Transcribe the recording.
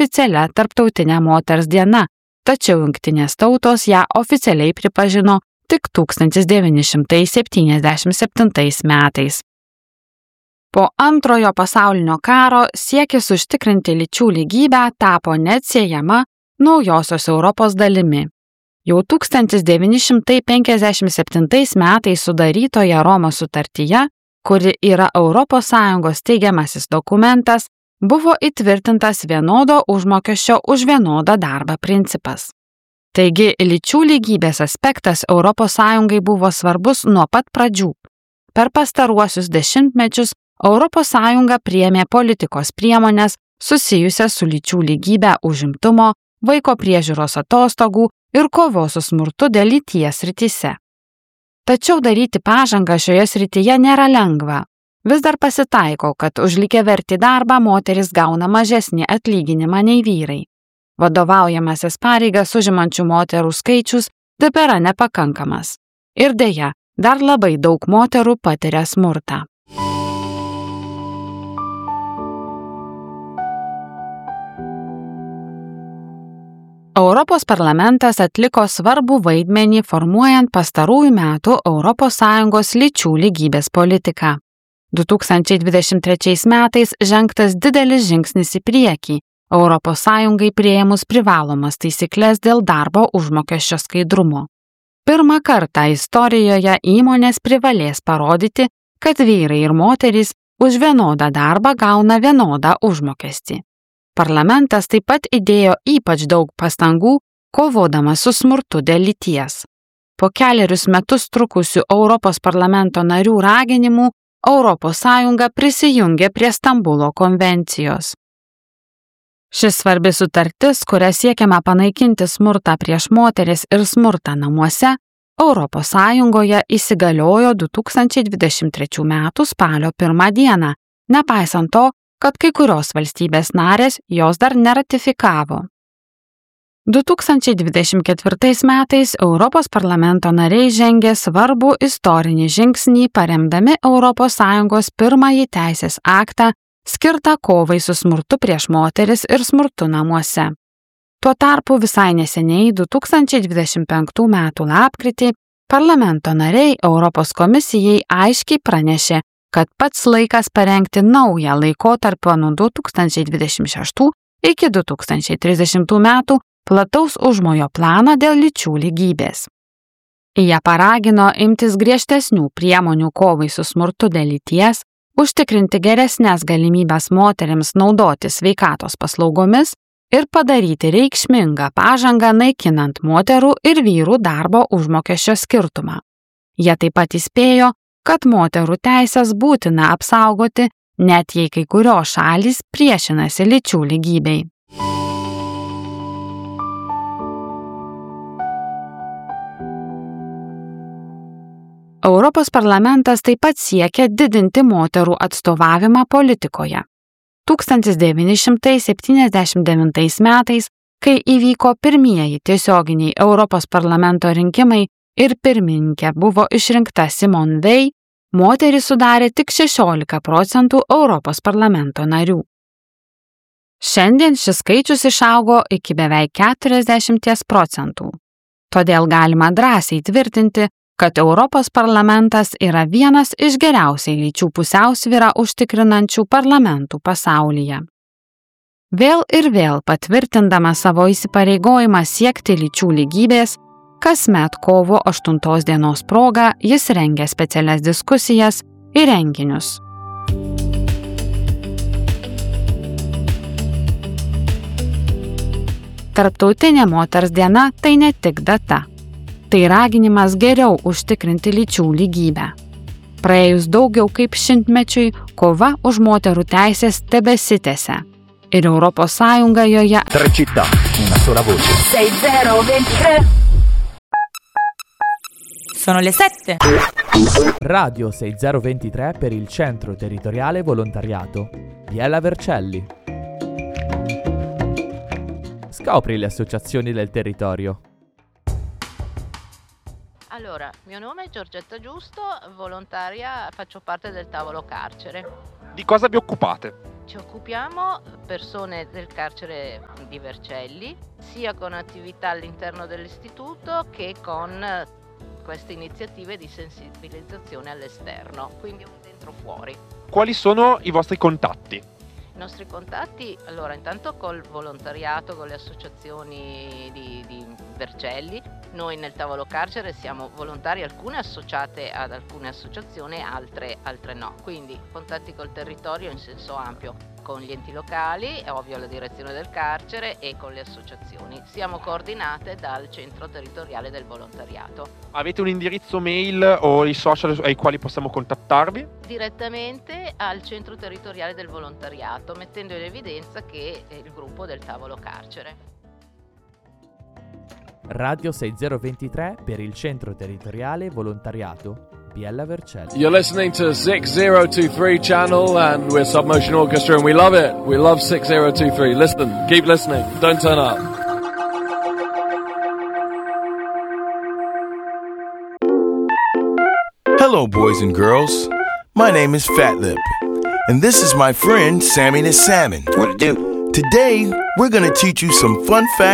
oficialia Tarptautinė moters diena, tačiau Jungtinės tautos ją oficialiai pripažino tik 1977 metais. Po Antrojo pasaulinio karo siekis užtikrinti lyčių lygybę tapo neatsiejama naujosios Europos dalimi. Jau 1957 metais sudarytoje Romos sutartyje, kuri yra ES teigiamasis dokumentas, buvo įtvirtintas vienodo užmokesčio už vienodą darbą principas. Taigi, lyčių lygybės aspektas ES buvo svarbus nuo pat pradžių. Per pastaruosius dešimtmečius ES priėmė politikos priemonės susijusias su lyčių lygybė užimtumo, vaiko priežiūros atostogų ir kovos su smurtu dėl lyties srityse. Tačiau daryti pažangą šioje srityje nėra lengva. Vis dar pasitaiko, kad už lygiavertį darbą moteris gauna mažesnį atlyginimą nei vyrai. Vadovaujamasis pareigas užimančių moterų skaičius tebėra nepakankamas. Ir deja, dar labai daug moterų patiria smurtą. Europos parlamentas atliko svarbų vaidmenį formuojant pastarųjų metų ES lyčių lygybės politiką. 2023 metais žengtas didelis žingsnis į priekį, ES priėmus privalomas taisyklės dėl darbo užmokesčio skaidrumo. Pirmą kartą istorijoje įmonės privalės parodyti, kad vyrai ir moterys už vienodą darbą gauna vienodą užmokestį. Parlamentas taip pat įdėjo ypač daug pastangų, kovodamas su smurtu dėl lyties. Po 4 metus trukusių Europos parlamento narių raginimų, ES prisijungė prie Stambulo konvencijos. Šis svarbi sutartis, kuria siekiama panaikinti smurtą prieš moteris ir smurtą namuose, ES įsigaliojo 2023 m. spalio 1 dieną, nepaisant to, kad kai kurios valstybės narės jos dar neratifikavo. 2024 metais Europos parlamento nariai žengė svarbų istorinį žingsnį paremdami ES pirmąjį teisės aktą skirtą kovai su smurtu prieš moteris ir smurtu namuose. Tuo tarpu visai neseniai 2025 metų lapkritį parlamento nariai Europos komisijai aiškiai pranešė, kad pats laikas parengti naują laikotarpio nuo 2026 iki 2030 metų plataus užmojo planą dėl lyčių lygybės. Jie paragino imtis griežtesnių priemonių kovai su smurtu dėl lyties, užtikrinti geresnės galimybės moterims naudoti sveikatos paslaugomis ir padaryti reikšmingą pažangą naikinant moterų ir vyrų darbo užmokesčio skirtumą. Jie taip pat įspėjo, kad moterų teisės būtina apsaugoti, net jei kai kurios šalys priešinasi lyčių lygybei. Europos parlamentas taip pat siekia didinti moterų atstovavimą politikoje. 1979 metais, kai įvyko pirmieji tiesioginiai Europos parlamento rinkimai ir pirmininkė buvo išrinkta Simone Veil, moterys sudarė tik 16% Europos parlamento narių. Šiandien šis skaičius išaugo iki beveik 40%. Todėl galima drąsiai tvirtinti, kad Europos parlamentas yra vienas iš geriausiai lyčių pusiausvyrą užtikrinančių parlamentų pasaulyje. Vėl ir vėl patvirtindama savo įsipareigojimą siekti lyčių lygybės, kasmet kovo 8 dienos proga jis rengia specialias diskusijas ir renginius. Tarptautinė moters diena tai ne tik data. Tai raginimas geriau užtikrinti lyčių lygybę. Praėjus daugiau kaip šimtmečiui, kova už moterų teisės tebesitęsia. Ir Europos Sąjunga joje... Tre città, una sola voce. 6023. Sono le 7. Radio 6023 per il Centro Territoriale Volontariato. Biella Vercelli. Scopri le associazioni del territorio. Allora, mio nome è Giorgetta Giusto, volontaria, faccio parte del tavolo carcere. Di cosa vi occupate? Ci occupiamo persone del carcere di Vercelli, sia con attività all'interno dell'istituto che con queste iniziative di sensibilizzazione all'esterno, quindi un dentro fuori. Quali sono i vostri contatti? I nostri contatti, allora, intanto col volontariato, con le associazioni di Vercelli. Noi nel tavolo carcere siamo volontari, alcune associate ad alcune associazioni, altre no. Quindi contatti col territorio in senso ampio, con gli enti locali, è ovvio la direzione del carcere, e con le associazioni. Siamo coordinate dal centro territoriale del volontariato. Avete un indirizzo mail o i social ai quali possiamo contattarvi? Direttamente al centro territoriale del volontariato, mettendo in evidenza che è il gruppo del tavolo carcere. Radio 6023 per il Centro Territoriale Volontariato Biella Vercelli. You're listening to 6023 channel and we're Submotion Orchestra and we love it. We love 6023. Listen, keep listening. Don't turn up. Hello, boys and girls. My name is Fatlip, and this is my friend Sammy the Salmon. What to do? Today, we're going to teach you some fun facts